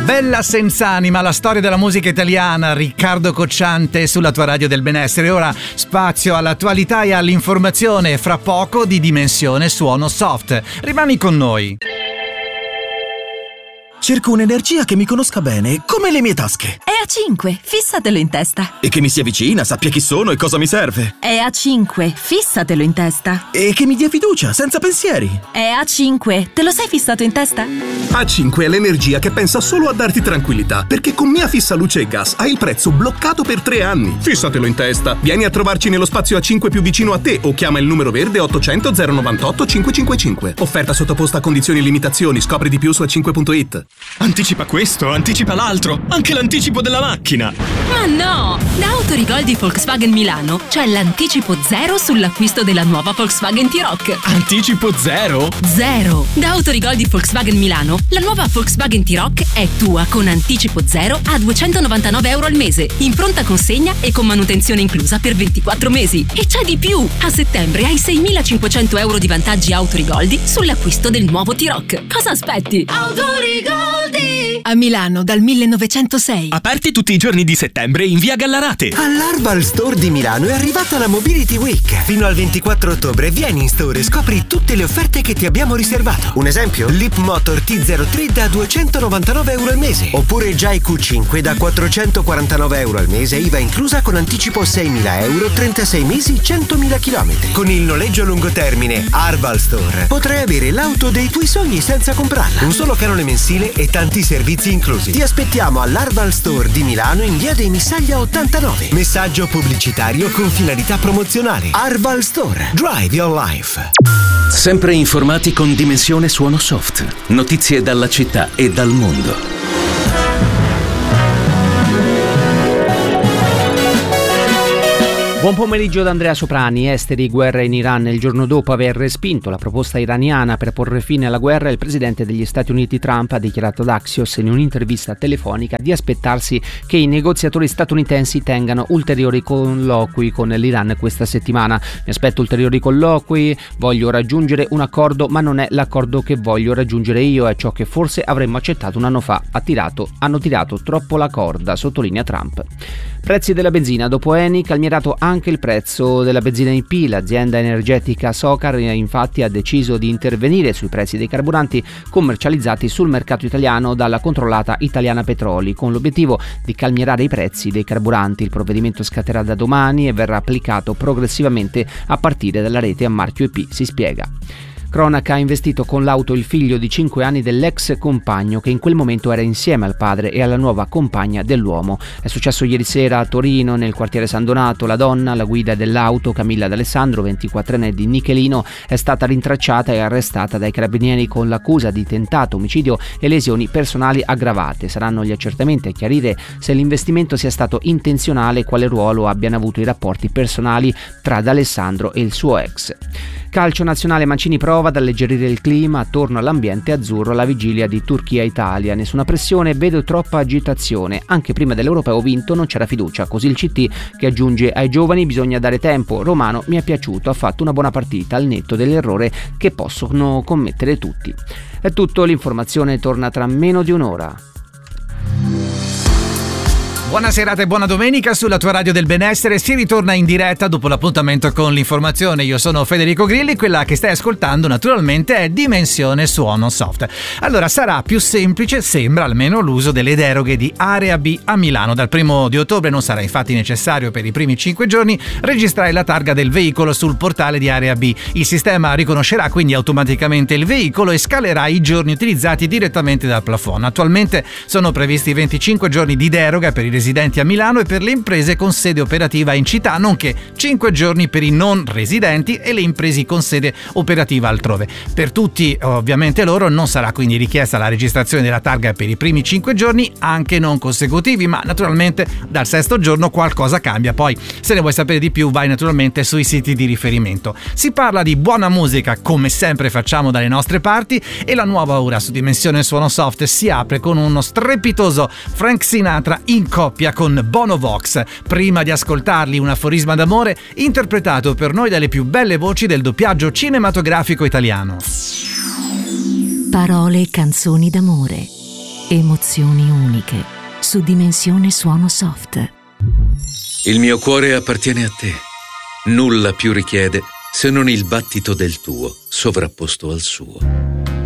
Bella senza anima, la storia della musica italiana, Riccardo Cocciante sulla tua radio del benessere. Ora spazio all'attualità e all'informazione, fra poco di Dimensione Suono Soft. Rimani con noi. Cerco un'energia che mi conosca bene, come le mie tasche. EA5, fissatelo in testa. E che mi sia vicina, sappia chi sono e cosa mi serve. EA5, fissatelo in testa. E che mi dia fiducia, senza pensieri. EA5, te lo sei fissato in testa? A5 è l'energia che pensa solo a darti tranquillità, perché con Mia Fissa Luce e Gas hai il prezzo bloccato per 3 anni. Fissatelo in testa. Vieni a trovarci nello spazio A5 più vicino a te o chiama il numero verde 800 098 555. Offerta sottoposta a condizioni e limitazioni. Scopri di più su a5.it. Anticipa questo, anticipa l'altro, anche l'anticipo della macchina. Ma no! Da Autorigold di Volkswagen Milano c'è l'anticipo 0 sull'acquisto della nuova Volkswagen T-Roc. Anticipo 0? Zero! Da Autorigold di Volkswagen Milano la nuova Volkswagen T-Roc è tua con anticipo 0 a €299 al mese, in pronta consegna e con manutenzione inclusa per 24 mesi. E c'è di più! A settembre hai €6.500 di vantaggi Autorigoldi sull'acquisto del nuovo T-Roc. Cosa aspetti? Autorigoldi! A Milano dal 1906. Aperti tutti i giorni di settembre in via Gallarate. All'Arval Store di Milano è arrivata la Mobility Week. Fino al 24 ottobre vieni in store e scopri tutte le offerte che ti abbiamo riservato. Un esempio? Leap Motor T03 da €299 al mese. Oppure Jai Q5 da €449 al mese, IVA inclusa, con anticipo €6.000, 36 mesi, 100.000 km. Con il noleggio a lungo termine Arval Store potrai avere l'auto dei tuoi sogni senza comprarla. Un solo canone mensile e tanti servizi inclusi. Ti aspettiamo all'Arval Store di Milano in via dei Missaglia 89. Messaggio pubblicitario con finalità promozionale. Arval Store. Drive your life. Sempre informati con Dimensione Suono Soft. Notizie dalla città e dal mondo. Buon pomeriggio da Andrea Soprani. Esteri, guerra in Iran. Il giorno dopo aver respinto la proposta iraniana per porre fine alla guerra, il presidente degli Stati Uniti Trump ha dichiarato ad Axios in un'intervista telefonica di aspettarsi che i negoziatori statunitensi tengano ulteriori colloqui con l'Iran questa settimana. Mi aspetto ulteriori colloqui, voglio raggiungere un accordo, ma non è l'accordo che voglio raggiungere io, è ciò che forse avremmo accettato un anno fa. Hanno tirato troppo la corda, sottolinea Trump. Prezzi della benzina. Dopo Eni, calmierato anche il prezzo della benzina IP. L'azienda energetica Socar infatti ha deciso di intervenire sui prezzi dei carburanti commercializzati sul mercato italiano dalla controllata Italiana Petroli, con l'obiettivo di calmierare i prezzi dei carburanti. Il provvedimento scatterà da domani e verrà applicato progressivamente a partire dalla rete a marchio IP, si spiega. Cronaca: ha investito con l'auto il figlio di 5 anni dell'ex compagno che in quel momento era insieme al padre e alla nuova compagna dell'uomo. È successo ieri sera a Torino, nel quartiere San Donato. La donna, la guida dell'auto, Camilla D'Alessandro, 24enne di Nichelino, è stata rintracciata e arrestata dai carabinieri con l'accusa di tentato omicidio e lesioni personali aggravate. Saranno gli accertamenti a chiarire se l'investimento sia stato intenzionale e quale ruolo abbiano avuto i rapporti personali tra D'Alessandro e il suo ex. Calcio nazionale: Mancini prova ad alleggerire il clima attorno all'ambiente azzurro alla vigilia di Turchia-Italia. Nessuna pressione, vedo troppa agitazione. Anche prima dell'Europeo vinto non c'era fiducia. Così il CT, che aggiunge: ai giovani bisogna dare tempo. Romano mi è piaciuto, ha fatto una buona partita al netto dell'errore che possono commettere tutti. È tutto, l'informazione torna tra meno di un'ora. Buona serata e buona domenica sulla tua radio del benessere. Si ritorna in diretta dopo l'appuntamento con l'informazione. Io sono Federico Grilli, quella che stai ascoltando naturalmente è Dimensione Suono Soft. Allora, sarà più semplice, sembra almeno, l'uso delle deroghe di Area B a Milano. Dal 1 di ottobre non sarà infatti necessario per i primi 5 giorni registrare la targa del veicolo sul portale di Area B. Il sistema riconoscerà quindi automaticamente il veicolo e scalerà i giorni utilizzati direttamente dal plafond. Attualmente sono previsti 25 giorni di deroga per i residenti a Milano e per le imprese con sede operativa in città, nonché 5 giorni per i non residenti e le imprese con sede operativa altrove. Per tutti ovviamente loro non sarà quindi richiesta la registrazione della targa per i primi 5 giorni, anche non consecutivi, ma naturalmente dal 6° giorno qualcosa cambia. Poi, se ne vuoi sapere di più, vai naturalmente sui siti di riferimento. Si parla di buona musica, come sempre facciamo dalle nostre parti, e la nuova ora su Dimensione Suono Soft si apre con uno strepitoso Frank Sinatra in coppia con Bono Vox. Prima di ascoltarli, un aforisma d'amore interpretato per noi dalle più belle voci del doppiaggio cinematografico italiano. Parole e canzoni d'amore. Emozioni uniche su Dimensione Suono Soft. Il mio cuore appartiene a te. Nulla più richiede se non il battito del tuo sovrapposto al suo.